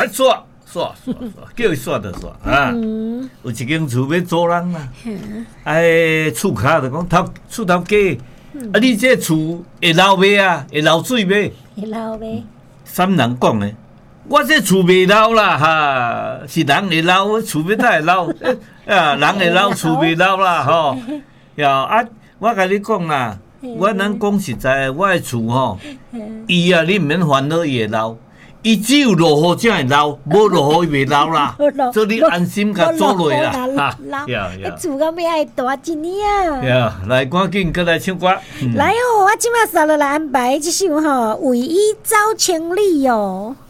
快刷，叫伊刷就刷啊。有一间厝要租人啦，厝骹就讲厝头家，你这厝会漏未啊？会漏水未？ 会漏未？ 三人讲诶，我这厝袂漏啦哈，是人会漏，厝要才会漏，人会漏，厝袂漏啦吼。我甲你讲啦，咱讲实在，我的厝吼，伊你毋免烦恼伊会漏。伊只有落雨才会漏，无落雨伊袂漏啦。所以你安心甲做落啦。 厝敢要爱大一年啊！ 来，赶紧过来唱歌。 来哦，我即马煞落来安排即首吼《为伊走千里》哦。